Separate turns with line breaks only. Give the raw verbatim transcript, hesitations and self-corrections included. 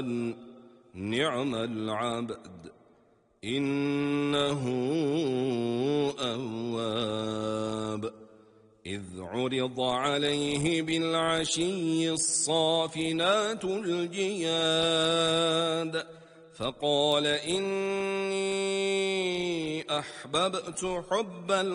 نعم العبد إنه أواب. إذ عرض عليه بالعشي الصافنات الجياد فقال إني أحببت حب